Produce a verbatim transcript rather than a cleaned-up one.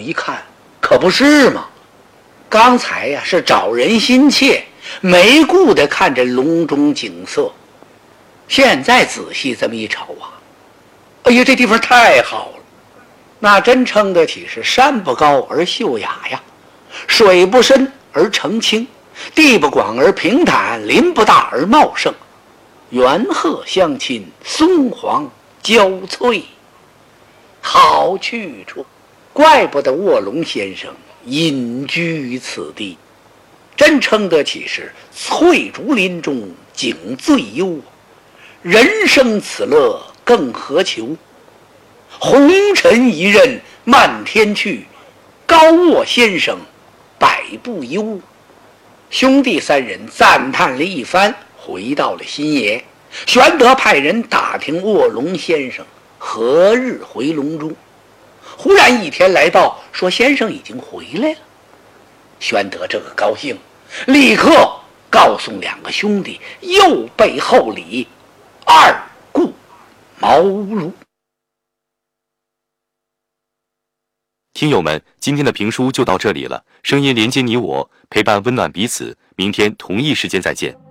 一看，可不是嘛，刚才呀、啊、是找人心切，没顾得看这隆中景色，现在仔细这么一瞅啊，哎呀，这地方太好了，那真称得起是山不高而秀雅呀，水不深而澄清，地不广而平坦，林不大而茂盛，猿鹤相亲，松黄交翠，好去处，怪不得卧龙先生隐居于此地，真称得起是翠竹林中景最优，人生此乐更何求？红尘一任漫天去，高卧先生百步忧。兄弟三人赞叹了一番，回到了新野。玄德派人打听卧龙先生何日回龙中，忽然一天来到，说先生已经回来了。玄德这个高兴，立刻告诉两个兄弟右备厚礼，二顾茅庐。 听友们，今天的评书就到这里了，声音连接你我，陪伴温暖彼此，明天同一时间再见。